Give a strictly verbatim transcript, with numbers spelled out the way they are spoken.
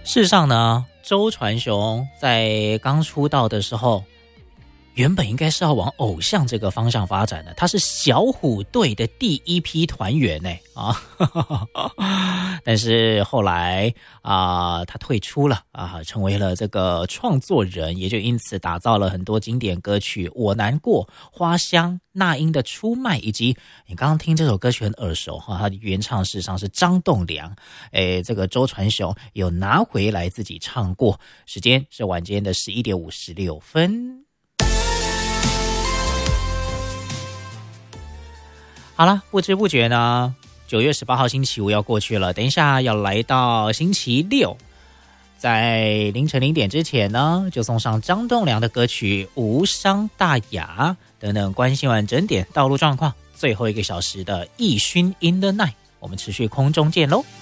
事实上呢，周传雄在刚出道的时候，原本应该是要往偶像这个方向发展的，他是小虎队的第一批团员呢啊，但是后来啊、呃，他退出了啊，成为了这个创作人，也就因此打造了很多经典歌曲《我难过》、《花香》、那英的《出卖》，以及你刚刚听这首歌曲很耳熟哈，他的原唱事实上是张栋梁，诶，这个周传雄有拿回来自己唱过。时间是晚间的十一点五十六分。好了，不知不觉呢，九月十八号星期五要过去了，等一下要来到星期六，在凌晨零点之前呢，就送上张栋梁的歌曲《无伤大雅》等等，关心完整点道路状况，最后一个小时的易勋 in the night， 我们持续空中见喽。